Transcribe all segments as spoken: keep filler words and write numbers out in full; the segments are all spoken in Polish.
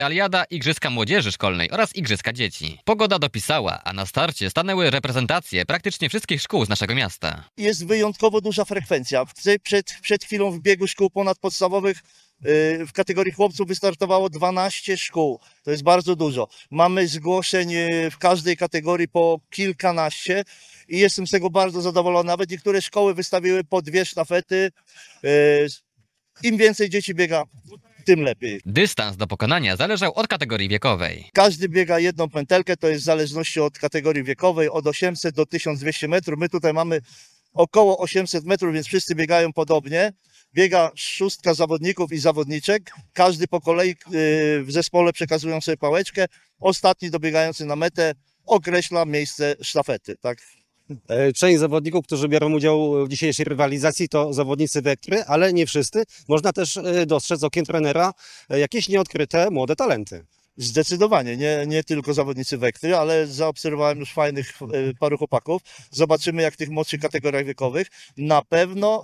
Aliada, Igrzyska Młodzieży Szkolnej oraz Igrzyska Dzieci. Pogoda dopisała, a na starcie stanęły reprezentacje praktycznie wszystkich szkół z naszego miasta. Jest wyjątkowo duża frekwencja. Przed, przed chwilą w biegu szkół ponadpodstawowych w kategorii chłopców wystartowało dwanaście szkół. To jest bardzo dużo. Mamy zgłoszeń w każdej kategorii po kilkanaście i jestem z tego bardzo zadowolony. Nawet niektóre szkoły wystawiły po dwie sztafety. Im więcej dzieci biega, tym lepiej. Dystans do pokonania zależał od kategorii wiekowej. Każdy biega jedną pętelkę, to jest w zależności od kategorii wiekowej, od osiemset do tysiąc dwieście metrów. My tutaj mamy około osiemset metrów, więc wszyscy biegają podobnie. Biega szóstka zawodników i zawodniczek. Każdy po kolei w zespole przekazują sobie pałeczkę. Ostatni dobiegający na metę określa miejsce sztafety. Tak? Część zawodników, którzy biorą udział w dzisiejszej rywalizacji, to zawodnicy Wektry, ale nie wszyscy. Można też dostrzec okiem trenera jakieś nieodkryte młode talenty. Zdecydowanie, nie, nie tylko zawodnicy Wektry, ale zaobserwowałem już fajnych paru chłopaków. Zobaczymy, jak w tych młodszych kategoriach wiekowych. Na pewno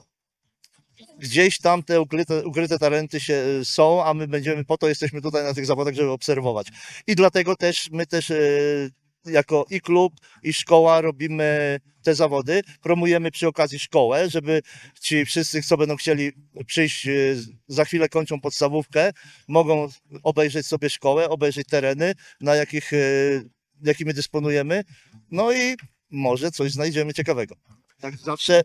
gdzieś tam te ukryte, ukryte talenty się są, a my będziemy, po to jesteśmy tutaj na tych zawodach, żeby obserwować. I dlatego też my też jako i klub, i szkoła robimy te zawody, promujemy przy okazji szkołę, żeby ci wszyscy, co będą chcieli przyjść, za chwilę kończą podstawówkę, mogą obejrzeć sobie szkołę, obejrzeć tereny, na jakich, jakimi dysponujemy, no i może coś znajdziemy ciekawego. Tak zawsze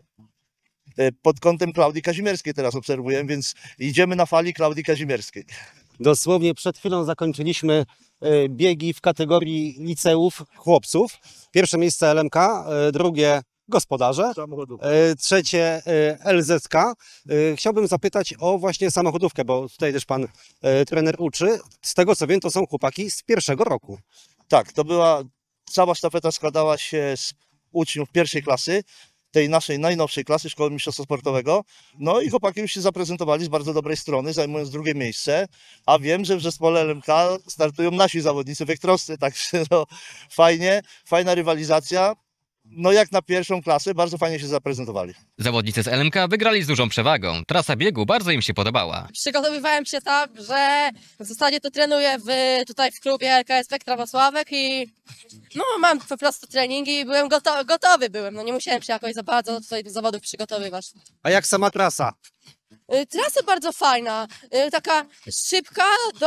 pod kątem Klaudii Kazimierskiej teraz obserwujemy, więc idziemy na fali Klaudii Kazimierskiej. Dosłownie przed chwilą zakończyliśmy biegi w kategorii liceów chłopców. Pierwsze miejsce L M K, drugie gospodarze, trzecie L Z K. Chciałbym zapytać o właśnie samochodówkę, bo tutaj też pan trener uczy. Z tego co wiem, to są chłopaki z pierwszego roku. Tak, to była, cała sztafeta składała się z uczniów pierwszej klasy, tej naszej najnowszej klasy Szkoły Mistrzostwa Sportowego. No i chłopaki już się zaprezentowali z bardzo dobrej strony, zajmując drugie miejsce. A wiem, że w zespole L M K startują nasi zawodnicy wektrowscy, także no, fajnie, fajna rywalizacja. No jak na pierwszą klasę, bardzo fajnie się zaprezentowali. Zawodnicy z L M K wygrali z dużą przewagą. Trasa biegu bardzo im się podobała. Przygotowywałem się tak, że w zasadzie to trenuję w, tutaj w klubie L K S Wektra Włocławek i no mam po prostu treningi i byłem gotowy, gotowy byłem. No nie musiałem się jakoś za bardzo tutaj do zawodów przygotowywać. A jak sama trasa? Trasa bardzo fajna, taka szybka, do,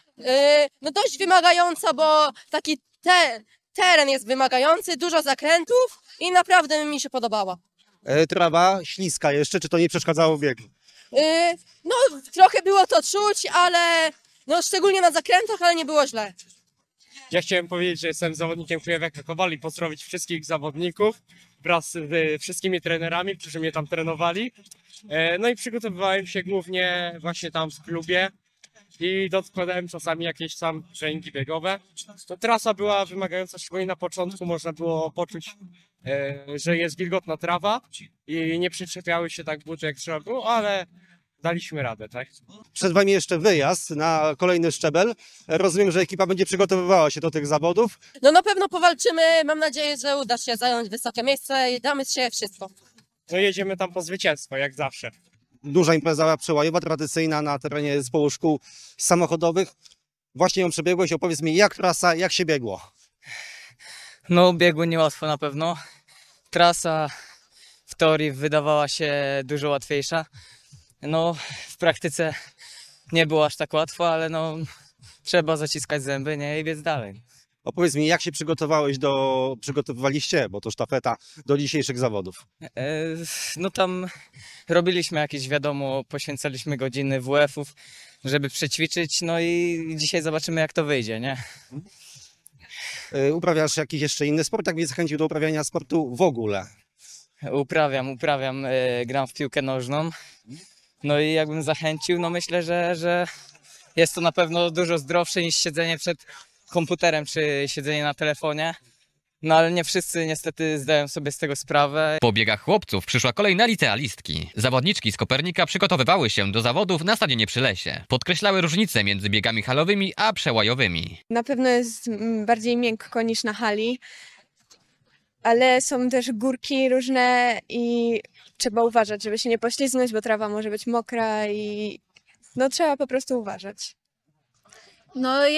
no dość wymagająca, bo taki te, teren jest wymagający, dużo zakrętów i naprawdę mi się podobała. Trawa śliska jeszcze, czy to nie przeszkadzało w biegu? No trochę było to czuć, ale no szczególnie na zakrętach, ale nie było źle. Ja chciałem powiedzieć, że jestem zawodnikiem Kujawek Kowal i pozdrowić wszystkich zawodników wraz z wszystkimi trenerami, którzy mnie tam trenowali. No i przygotowywałem się głównie właśnie tam w klubie i dokładałem czasami jakieś tam treningi biegowe. To trasa była wymagająca, szczególnie na początku można było poczuć, że jest wilgotna trawa i nie przyczepiały się tak buty jak trzeba było, ale daliśmy radę, tak? Przed wami jeszcze wyjazd na kolejny szczebel. Rozumiem, że ekipa będzie przygotowywała się do tych zawodów. No na pewno powalczymy, mam nadzieję, że uda się zająć wysokie miejsce i damy się wszystko. No jedziemy tam po zwycięstwo, jak zawsze. Duża impreza przełajowa, tradycyjna na terenie zespołu szkół samochodowych. Właśnie ją przebiegłeś, opowiedz mi, jak trasa, jak się biegło? No biegło niełatwo na pewno. Trasa w teorii wydawała się dużo łatwiejsza. No w praktyce nie było aż tak łatwo, ale no trzeba zaciskać zęby, nie, i biec dalej. Opowiedz mi, jak się przygotowałeś do, przygotowywaliście, bo to sztafeta, do dzisiejszych zawodów? E, no tam robiliśmy jakieś, wiadomo, poświęcaliśmy godziny W F-ów, żeby przećwiczyć, no i dzisiaj zobaczymy, jak to wyjdzie, nie? Uprawiasz jakiś jeszcze inny sport? Jak mnie zachęcił do uprawiania sportu w ogóle? Uprawiam, uprawiam, e, gram w piłkę nożną. No i jakbym zachęcił, no myślę, że, że jest to na pewno dużo zdrowsze niż siedzenie przed komputerem czy siedzenie na telefonie. No ale nie wszyscy niestety zdają sobie z tego sprawę. Po biegach chłopców przyszła kolej na licealistki. Zawodniczki z Kopernika przygotowywały się do zawodów na stadionie przy Lesie. Podkreślały różnice między biegami halowymi a przełajowymi. Na pewno jest bardziej miękko niż na hali, ale są też górki różne i trzeba uważać, żeby się nie poślizgnąć, bo trawa może być mokra i no trzeba po prostu uważać. No